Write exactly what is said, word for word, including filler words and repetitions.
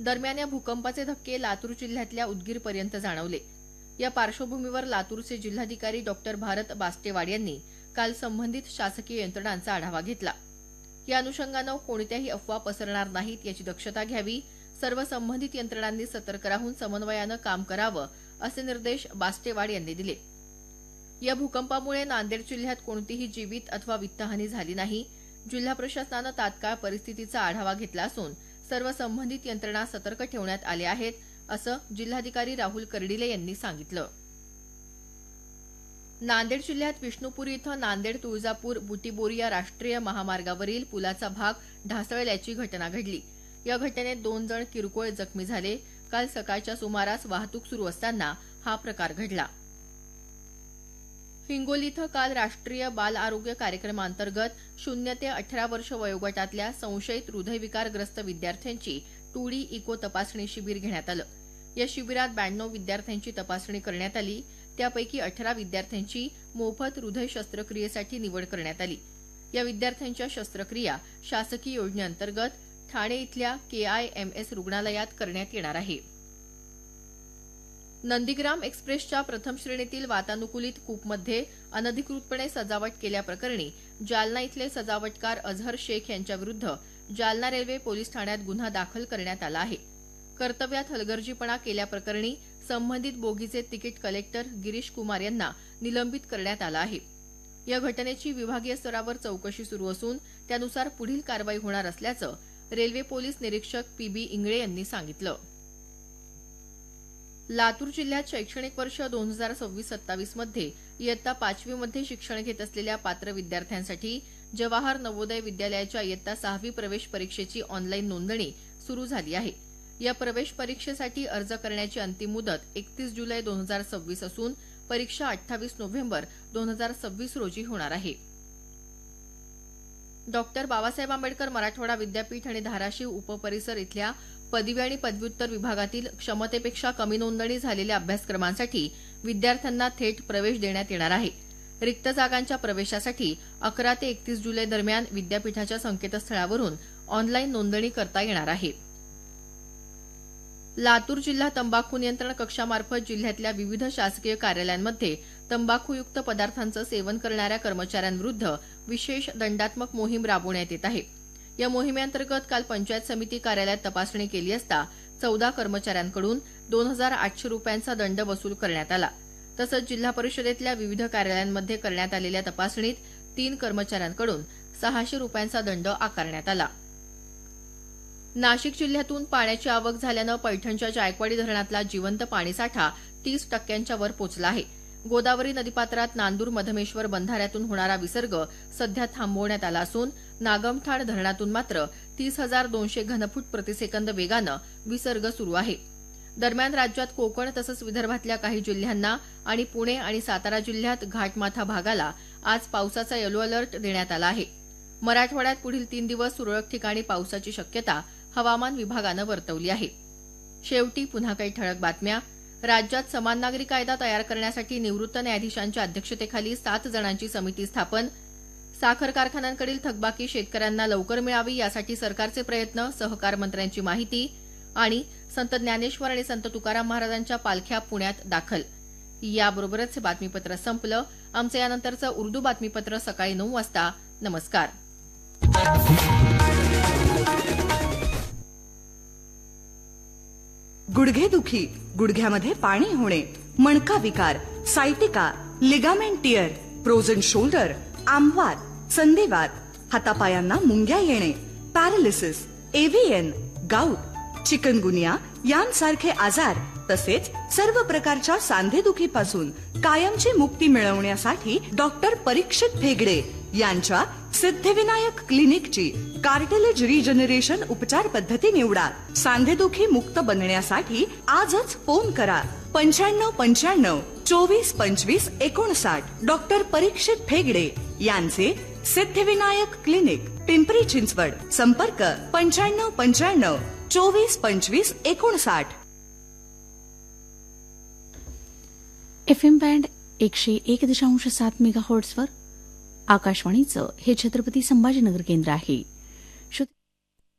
दरम्यान या भूकंपाचे धक्के लातूर जिल्ह्यातल्या उदगीरपर्यंत जाणवले. या पार्श्वभूमीवर लातूरचे जिल्हाधिकारी डॉक्टर भारत बास्टेवाड यांनी काल संबंधित शासकीय यंत्रणांचा आढावा घेतला. या अनुषंगानं कोणत्याही अफवा पसरणार नाहीत याची दक्षता घ्यावी, सर्व संबंधित यंत्रणांनी सतर्क राहून समन्वयानं काम करावं असे निर्देश बास्टेवाड यांनी दिले. या भूकंपामुळे नांदेड जिल्ह्यात कोणतीही जीवित अथवा वित्तहानी झाली नाही. जिल्हा प्रशासनानं तात्काळ परिस्थितीचा आढावा घेतला असून सर्व संबंधित यंत्रणा सतर्क ठेवण्यात आल्या आहेत, असं जिल्हाधिकारी राहुल कर्डिले यांनी सांगितलं. नांदेड जिल्ह्यात विष्णुपुरी इथं नांदेड तुळजापूर बुटीबोरी या राष्ट्रीय महामार्गावरील पुलाचा भाग ढासळल्याची घटना घडली. या घटनेत दोन जण किरकोळ जखमी झाले. काल सकाळच्या सुमारास वाहतूक सुरू असताना हा प्रकार घडला. हिंगोली इथं काल राष्ट्रीय बाल आरोग्य कार्यक्रमांतर्गत शून्य ते अठरा वर्ष वयोगटातल्या संशयित हृदयविकारग्रस्त विद्यार्थ्यांची टू डी इको तपासणी शिबिर घेण्यात आलं. या शिबिरात ब्याण्णव विद्यार्थ्यांची तपासणी करण्यात आली. त्यापैकी अठरा विद्यार्थ्यांची मोफत हृदय शस्त्रक्रियेसाठी निवड करण्यात आली. या विद्यार्थ्यांच्या शस्त्रक्रिया शासकीय योजनेअंतर्गत ठाणे इथल्या के आय एम एस रुग्णालयात करण्यात येणार आहे. नंदीग्राम एक्सप्रेसच्या प्रथम श्रेणीतील वातानुकूलित कूपमध्ये अनधिकृतपणे सजावट केल्याप्रकरणी जालना इथले सजावटकार अझहर शेख यांच्याविरुद्ध जालना रेल्वे पोलीस ठाण्यात गुन्हा दाखल करण्यात आला आहे. कर्तव्यात हलगर्जीपणा केल्याप्रकरणी संबंधित बोगीचे तिकीट कलेक्टर गिरीश कुमार यांना निलंबित करण्यात आलं आहे. या घटनेची विभागीय स्तरावर चौकशी सुरू असून त्यानुसार पुढील कारवाई होणार असल्याचं रेल्वे पोलीस निरीक्षक पी बी इंगळे यांनी सांगितलं. लातूर जिल्ह्यात शैक्षणिक वर्ष दोन हजार सव्वीस सत्तावीस मध्ये इयत्ता पाचवीमध्ये शिक्षण घेत असलेल्या पात्र विद्यार्थ्यांसाठी जवाहर नवोदय विद्यालयाच्या इयत्ता सहावी प्रवेश परीक्षेची ऑनलाईन नोंदणी सुरू झाली आहे. या प्रवेश परीक्षेसाठी अर्ज करण्याची अंतिम मुदत एकतीस जुलै दोन हजार सव्वीस असून परीक्षा अठ्ठावीस नोव्हेंबर दोन हजार सव्वीस रोजी होणार आहे. डॉक्टर बाबासाहेब आंबेडकर मराठवाडा विद्यापीठ आणि धाराशिव उपपरिसर इथल्या पदवी आणि पदव्युत्तर विभागातील क्षमतेपेक्षा कमी नोंदणी झालेल्या अभ्यासक्रमांसाठी विद्यार्थ्यांना थेट प्रवेश देण्यात येणार आहे. रिक्त जागांच्या प्रवेशासाठी अकरा ते एकतीस जुलै दरम्यान विद्यापीठाच्या संकेतस्थळावरून ऑनलाईन नोंदणी करता येणार आहे. लातूर जिल्हा तंबाखू नियंत्रण कक्षामार्फत जिल्ह्यातल्या विविध शासकीय कार्यालयांमध्ये तंबाखूयुक्त पदार्थांचं सेवन करणाऱ्या कर्मचाऱ्यांविरुद्ध विशेष दंडात्मक मोहीम राबवण्यात येत आहे. या मोहिमेअंतर्गत काल पंचायत समिती कार्यालयात तपासणी केली असता चौदा कर्मचाऱ्यांकडून दोन हजार आठशे रुपयांचा दंड वसूल करण्यात आला. तसंच जिल्हा परिषदेतल्या विविध कार्यालयांमध्ये करण्यात आलेल्या तपासणीत तीन कर्मचाऱ्यांकडून सहाशे रुपयांचा दंड आकारण्यात आला. नाशिक जिल्ह्यातून पाण्याची आवक झाल्यानं पैठणच्या जायकवाडी धरणातला जिवंत पाणीसाठा तीस टक्क्यांच्या वर पोहोचला आहे. गोदावरी नदीपात्रात नांदूर मधमेश्वर बंधाऱ्यातून होणारा विसर्ग सध्या थांबवण्यात आला असून नागमठाण धरणातून मात्र तीस हजार दोनशे घनफूट प्रतिसेकंद वेगानं विसर्ग सुरू आहे. दरम्यान राज्यात कोकण तसंच विदर्भातल्या काही जिल्ह्यांना आणि पुणे आणि सातारा जिल्ह्यात घाटमाथा भागाला आज पावसाचा येलो अलर्ट देण्यात आला आहे. मराठवाड्यात पुढील तीन दिवस तुरळक ठिकाणी पावसाची शक्यता हवामान विभागानं वर्तवली आहे. शेवटी पुन्हा काही ठळक बातम्या. राज्यात समान नागरी कायदा तयार करण्यासाठी निवृत्त न्यायाधीशांच्या अध्यक्षतेखाली सात जणांची समिती स्थापन. साखर कारखान्यांकडील थकबाकी शेतकऱ्यांना लवकर मिळावी यासाठी सरकारचे प्रयत्न, सहकार मंत्र्यांची माहिती. आणि संत ज्ञानेश्वर आणि संत तुकाराम महाराजांच्या पालख्या पुण्यात दाखल. याबरोबरच हे बातमीपत्र संपलं. आमचं यानंतरचं उर्दू बातमीपत्र सकाळी नऊ वाजता. नमस्कार. गुडघेदुखी, गुडघ्यामध्ये पाणी होणे, मणका विकार, sciatica, ligament tier, frozen shoulder, आमवात, संधिवात, हातापायांना मुंग्या येणे, पॅरालिसिस, एव्हीएन, गाऊट, चिकनगुनिया यांसारखे आजार तसेच सर्व प्रकारच्या सांधेदुखीपासून कायमची मुक्ती मिळवण्यासाठी डॉक्टर परीक्षित भेगडे यांच्या सिद्धिविनायक क्लिनिकची कार्टिलेज रिजनरेशन उपचार पद्धती निवडा. सांधेदुखी मुक्त बनण्यासाठी आजच फोन करा पंच्याण्णव पंच्याण्णव चोवीस पंचवीस एकोणसाठ. डॉक्टर परीक्षित भेगडे यांचे सिद्धिविनायक क्लिनिक, पिंपरी चिंचवड. संपर्क पंच्याण्णव पंच्याण्णव चोवीस पंचवीस एकोणसाठ. एफ एम बँड एकशे एक दशांश सात मेगाहर्ट्झवर आकाशवाणीचं हे छत्रपती संभाजीनगर केंद्र आहे.